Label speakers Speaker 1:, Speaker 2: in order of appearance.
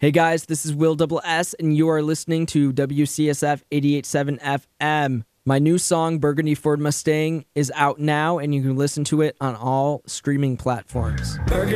Speaker 1: Hey guys, this is Will Double S, and you are listening to WCSF 88.7 FM. My new song, Burgundy Ford Mustang, is out now, and you can listen to it on all streaming platforms.